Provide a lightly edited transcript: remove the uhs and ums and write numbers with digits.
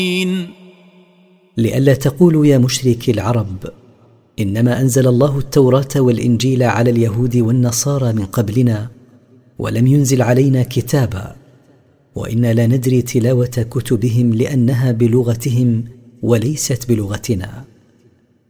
لئلا تقولوا يا مشركي العرب إنما أنزل الله التوراة والإنجيل على اليهود والنصارى من قبلنا ولم ينزل علينا كتابا، وإنا لا ندري تلاوة كتبهم لأنها بلغتهم وليست بلغتنا.